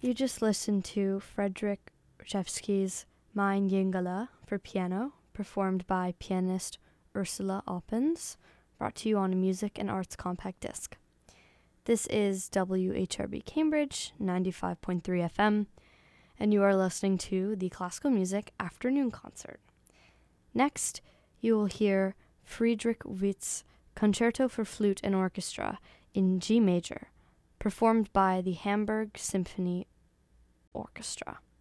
You just listened to Frederick Rzewski's Mein Jüngele for piano, performed by pianist Ursula Oppens, brought to you on a Music and Arts Compact Disc. This is WHRB Cambridge, 95.3 FM, and you are listening to the Classical Music Afternoon Concert. Next, you will hear Friedrich Witt's Concerto for Flute and Orchestra in G major, performed by the Hamburg Symphony Orchestra.